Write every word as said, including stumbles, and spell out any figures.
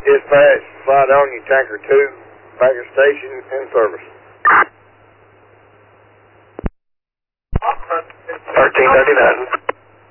Dispatch, fly on you, tanker two, Baker Station in service. thirteen thirty-nine.